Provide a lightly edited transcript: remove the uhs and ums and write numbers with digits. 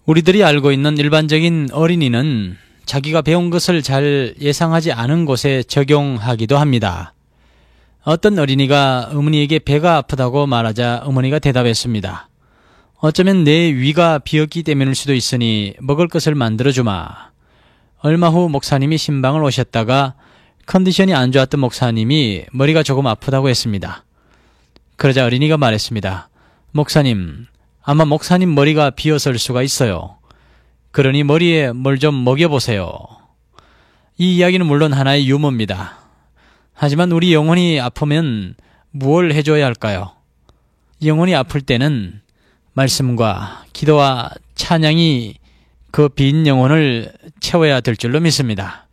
우리들이 알고 있는 일반적인 어린이는 자기가 배운 것을 잘 예상하지 않은 곳에 적용하기도 합니다. 어떤 어린이가 어머니에게 배가 아프다고 말하자 어머니가 대답했습니다. 어쩌면 내 위가 비었기 때문일 수도 있으니 먹을 것을 만들어주마. 얼마 후 목사님이 신방을 오셨다가 컨디션이 안 좋았던 목사님이 머리가 조금 아프다고 했습니다. 그러자 어린이가 말했습니다. 목사님, 아마 목사님 머리가 비었을 수가 있어요. 그러니 머리에 뭘 좀 먹여보세요. 이 이야기는 물론 하나의 유머입니다. 하지만 우리 영혼이 아프면 무엇을 해줘야 할까요? 영혼이 아플 때는 말씀과 기도와 찬양이 그 빈 영혼을 채워야 될 줄로 믿습니다.